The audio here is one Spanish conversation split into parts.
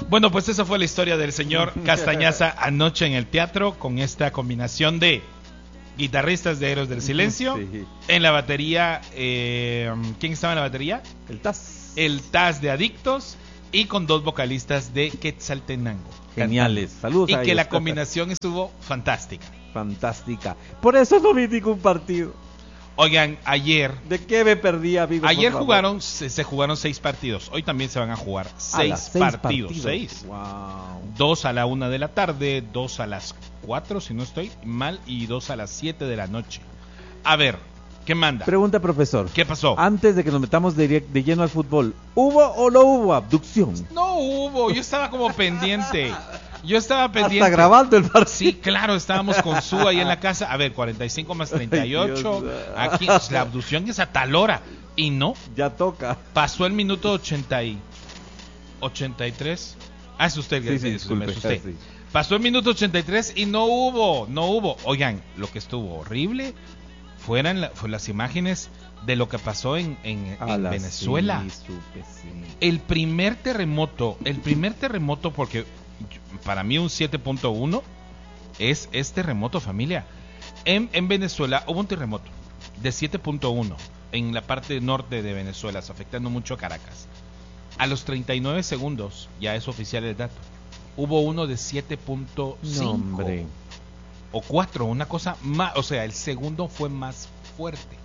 Bueno, pues esa fue la historia del señor Castañaza anoche en el teatro, con esta combinación de guitarristas de Héroes del Silencio. Sí. En la batería, ¿quién estaba en la batería? El Taz. El Taz de Adictos, y con dos vocalistas de Quetzaltenango. Geniales. Saludos Y a que ellos. la combinación estuvo fantástica. Fantástica. Por eso no vi ningún partido. Oigan, ayer ¿De qué me perdí, amigo? Ayer por favor? se jugaron 6 partidos. Hoy también se van a jugar 6 Seis partidos. 6. Wow. 2 a la 1 de la tarde, 2 a las 4, si no estoy mal, y 2 a las 7 de la noche. A ver, ¿qué manda? Pregunta, profesor. ¿Qué pasó? Antes de que nos metamos de lleno al fútbol, ¿hubo o no hubo abducción? No hubo, yo estaba como pendiente. Yo estaba pendiente. Hasta grabando el partido. Sí, claro, estábamos con Su ahí en la casa. A ver, 45 más 38. Ay, Aquí, pues, la abducción es a tal hora. Y no, Ya toca. pasó el minuto 83. Ah, es usted, Sí, disculpe. me asusté. Sí. Pasó el minuto 83 y no hubo. Oigan, lo que estuvo horrible fue las imágenes de lo que pasó en Venezuela. Sí, supe, sí. El primer terremoto, porque para mí un 7.1 es terremoto, familia. En Venezuela hubo un terremoto de 7.1 en la parte norte de Venezuela, afectando mucho a Caracas. A los 39 segundos, ya es oficial el dato, hubo uno de 7.5 No, hombre. o 4, una cosa más, o sea, el segundo fue más fuerte.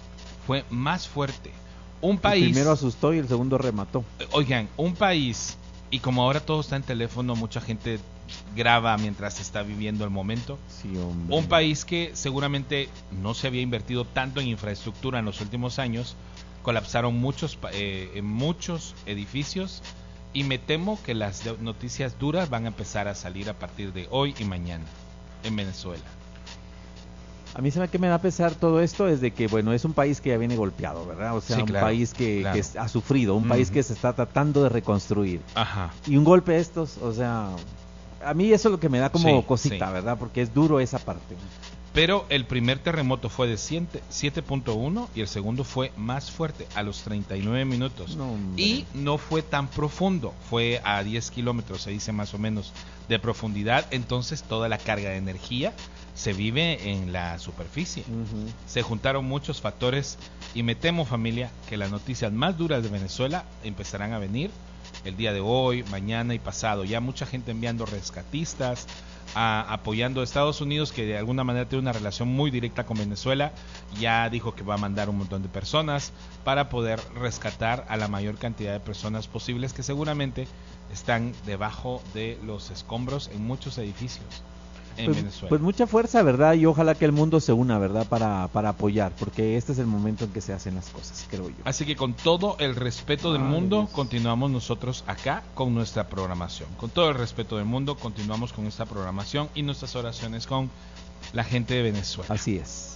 Un país... El primero asustó y el segundo remató. Oigan, un país, y como ahora todo está en teléfono, mucha gente graba mientras está viviendo el momento. Sí, hombre. Un país que seguramente no se había invertido tanto en infraestructura en los últimos años, colapsaron muchos edificios, y me temo que las noticias duras van a empezar a salir a partir de hoy y mañana en Venezuela. A mí se me que me da pesar todo esto es de que, bueno, es un país que ya viene golpeado, ¿verdad? O sea, Sí, un claro, país que claro. ha sufrido, un país que se está tratando de reconstruir. Ajá. Y un golpe de estos, o sea, a mí eso es lo que me da como Sí, cosita, sí. ¿verdad? Porque es duro esa parte. Pero el primer terremoto fue de 7.1 y el segundo fue más fuerte, a los 39 minutos. No, hombre. Y no fue tan profundo, fue a 10 kilómetros, se dice más o menos, de profundidad. Entonces toda la carga de energía se vive en la superficie. Ujú. Se juntaron muchos factores y me temo, familia, que las noticias más duras de Venezuela empezarán a venir el día de hoy, mañana y pasado. Ya mucha gente enviando rescatistas, apoyando a Estados Unidos, que de alguna manera tiene una relación muy directa con Venezuela. Ya dijo que va a mandar un montón de personas para poder rescatar a la mayor cantidad de personas posibles que seguramente están debajo de los escombros en muchos edificios en Venezuela. Pues mucha fuerza, ¿verdad? Y ojalá que el mundo se una, ¿verdad? Para apoyar, porque este es el momento en que se hacen las cosas, creo yo. Así que con todo el respeto del mundo, continuamos nosotros acá con nuestra programación. Con todo el respeto del mundo, continuamos con esta programación y nuestras oraciones con la gente de Venezuela. Así es.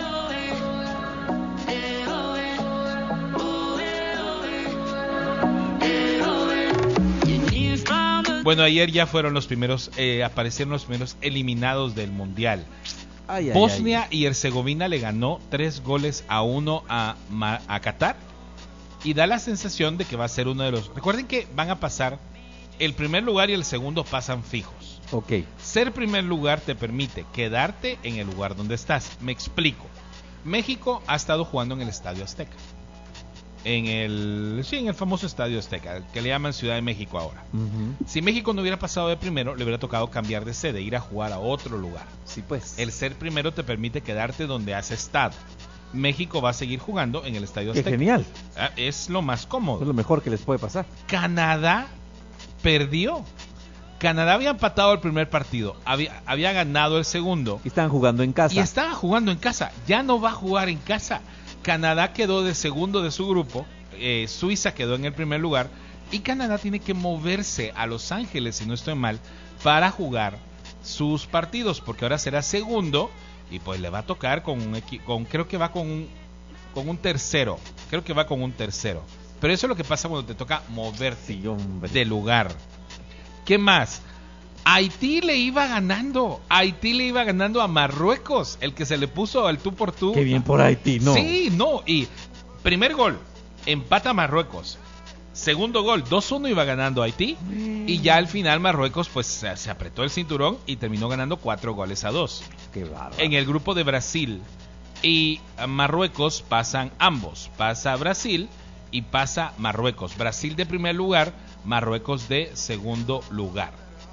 Bueno, ayer ya fueron los primeros, aparecieron los primeros eliminados del Mundial. Bosnia y Herzegovina le ganó 3-1 a Qatar, y da la sensación de que va a ser uno de los... Recuerden que van a pasar, el primer lugar y el segundo pasan fijos. Ok. Ser primer lugar te permite quedarte en el lugar donde estás. Me explico. México ha estado jugando en el Estadio Azteca. En el famoso Estadio Azteca, que le llaman Ciudad de México ahora. Uh-huh. Si México no hubiera pasado de primero, le hubiera tocado cambiar de sede, ir a jugar a otro lugar. Sí, pues. El ser primero te permite quedarte donde has estado. México va a seguir jugando en el Estadio Qué Azteca. genial. Es lo más cómodo. Es lo mejor que les puede pasar. Canadá perdió. Canadá había empatado el primer partido, había ganado el segundo. Y estaban jugando en casa. Y estaba jugando en casa. Ya no va a jugar en casa. Canadá quedó de segundo de su grupo. Suiza quedó en el primer lugar. Y Canadá tiene que moverse a Los Ángeles, si no estoy mal, para jugar sus partidos, porque ahora será segundo. Y pues le va a tocar creo que va con un tercero. Creo que va con un tercero. Pero eso es lo que pasa cuando te toca moverte de lugar. ¿Qué más? Haití le iba ganando a Marruecos, el que se le puso al tú por tú. Qué bien por Haití, ¿no? Sí, no, y primer gol, empata Marruecos. Segundo gol, 2-1 iba ganando Haití. Y ya al final Marruecos pues se apretó el cinturón y terminó ganando 4-2. Qué bárbaro. En el grupo de Brasil y Marruecos pasan ambos. Pasa Brasil y pasa Marruecos. Brasil de primer lugar, Marruecos de segundo lugar.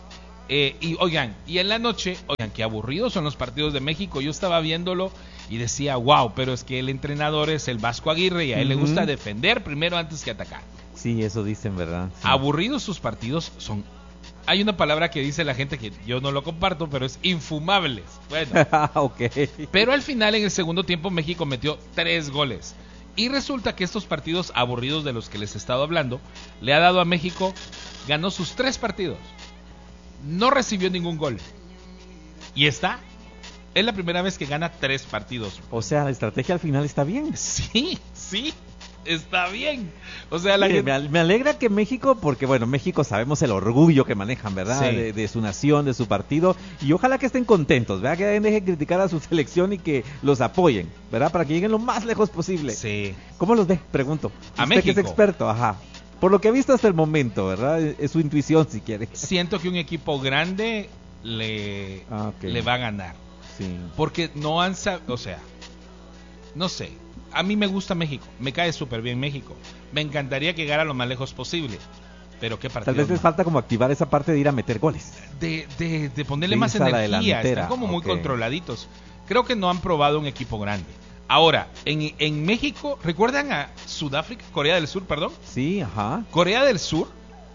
Y oigan, y en la noche, oigan, qué aburridos son los partidos de México. Yo estaba viéndolo y decía, wow, pero es que el entrenador es el Vasco Aguirre y a él le gusta defender primero antes que atacar. Sí, eso dicen, ¿verdad? Sí. Aburridos sus partidos son. Hay una palabra que dice la gente que yo no lo comparto, pero es infumables. Bueno, okay. Pero al final en el segundo tiempo México metió 3 goles. Y resulta que estos partidos aburridos de los que les he estado hablando, le ha dado a México, ganó sus 3 partidos. No recibió ningún gol. Y es la primera vez que gana 3 partidos. O sea, la estrategia al final está bien. Sí, está bien. O sea, la gente... me alegra que México, porque bueno, México sabemos el orgullo que manejan, ¿verdad? Sí. De su nación, de su partido. Y ojalá que estén contentos, ¿verdad? Que dejen de criticar a su selección y que los apoyen, ¿verdad? Para que lleguen lo más lejos posible. Sí. ¿Cómo los ve? Pregunto. A Usted México. que es experto, ajá. Por lo que ha visto hasta el momento, ¿verdad? Es su intuición, si quiere. Siento que un equipo grande le va a ganar. Sí. Porque no han o sea, no sé. A mí me gusta México, me cae súper bien México. Me encantaría que llegara lo más lejos posible. Pero qué partido. Tal vez les falta como activar esa parte de ir a meter goles. De ponerle más energía. Están como muy controladitos. Creo que no han probado un equipo grande. Ahora, en México, ¿recuerdan a Sudáfrica? Corea del Sur, perdón. Sí, ajá. Corea del Sur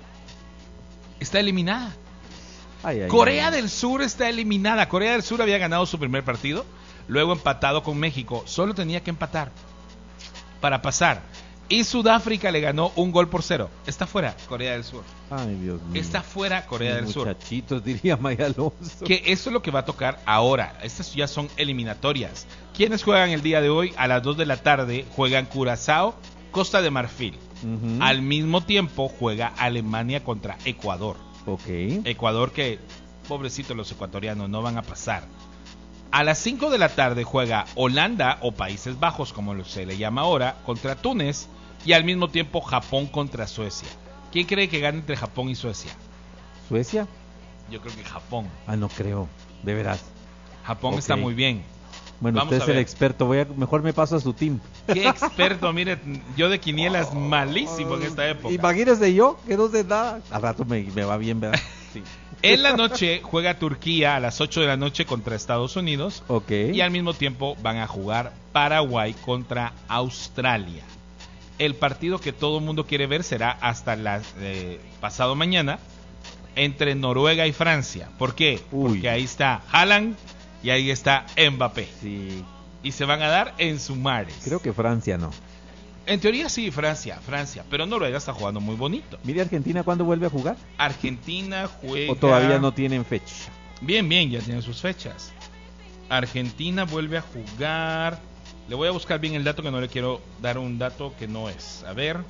está eliminada. Corea del Sur está eliminada. Corea del Sur había ganado su primer partido, luego empatado con México. Solo tenía que empatar para pasar. Y Sudáfrica le ganó 1-0. Está fuera Corea del Sur. Ay, Dios mío. Está fuera Corea del Sur. Muchachitos, diría Maya Alonso. Que eso es lo que va a tocar ahora. Estas ya son eliminatorias. ¿Quiénes juegan el día de hoy? A las 2 de la tarde juegan Curazao, Costa de Marfil. Al mismo tiempo juega Alemania contra Ecuador. Ecuador que, pobrecitos los ecuatorianos, no van a pasar. A las 5 de la tarde juega Holanda o Países Bajos, como se le llama ahora, contra Túnez. Y al mismo tiempo Japón contra Suecia. ¿Quién cree que gane entre Japón y Suecia? ¿Suecia? Yo creo que Japón. No creo, de veras. Japón está muy bien. Bueno, vamos, usted es el experto, mejor me paso a su team. ¿Qué experto? Mire, yo de quinielas malísimo en esta época. Imagínese yo, que no sé nada. Al rato me va bien, ¿verdad? Sí. En la noche juega Turquía a las 8 de la noche contra Estados Unidos. Y al mismo tiempo van a jugar Paraguay contra Australia. El partido que todo el mundo quiere ver será hasta pasado mañana entre Noruega y Francia. ¿Por qué? Porque ahí está Haaland y ahí está Mbappé. Sí. Y se van a dar en sumares. Creo que Francia no. En teoría sí, Francia, pero Noruega está jugando muy bonito. Mire, Argentina, ¿cuándo vuelve a jugar? Argentina juega... ¿O todavía no tienen fecha? Bien, ya tienen sus fechas. Argentina vuelve a jugar... Le voy a buscar bien el dato, que no le quiero dar un dato que no es. A ver...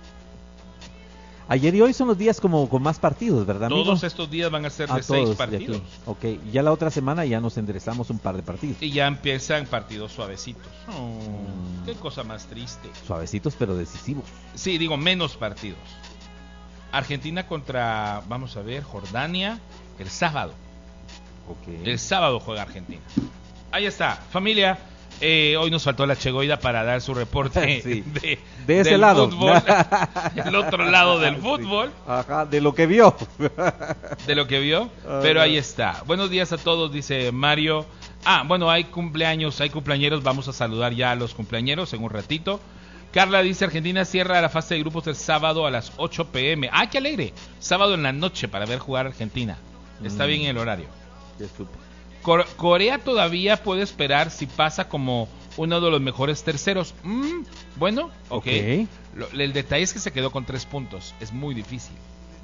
Ayer y hoy son los días como con más partidos, ¿verdad, amigo? Todos estos días van a ser de 6 partidos. Ya la otra semana ya nos enderezamos un par de partidos. Y ya empiezan partidos suavecitos. Qué cosa más triste. Suavecitos pero decisivos. Sí, digo menos partidos. Argentina contra, vamos a ver, Jordania, el sábado. El sábado juega Argentina. Ahí está, familia. Hoy nos faltó la Chegoida para dar su reporte sí. de ese lado fútbol, el otro lado del fútbol. Ajá, de lo que vio. Pero ahí está. Buenos días a todos, dice Mario. Bueno, hay cumpleañeros, vamos a saludar ya a los cumpleañeros en un ratito. Carla dice, Argentina cierra la fase de grupos el sábado a las 8 p.m. ¡Qué alegre! Sábado en la noche para ver jugar Argentina. Está bien el horario. Qué súper. Corea todavía puede esperar si pasa como uno de los mejores terceros. Bueno, ok. El detalle es que se quedó con 3 puntos. Es muy difícil.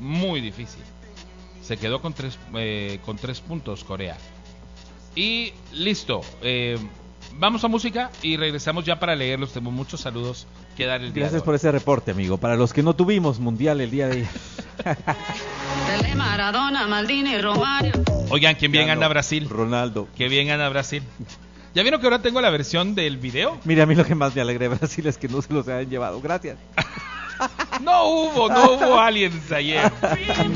Se quedó con 3 puntos Corea. Y listo. Vamos a música y regresamos ya para leerlos. Tenemos muchos saludos que dar el día Gracias de hoy. por ese reporte, amigo. Para los que no tuvimos mundial el día de ayer. Maradona, Maldini, Romario. Oigan, ¿quién bien anda Brasil? Ronaldo. Qué bien anda Brasil. ¿Ya vieron que ahora tengo la versión del video? Mira, a mí lo que más me alegra de Brasil es que no se los hayan llevado. Gracias. No hubo aliens ayer.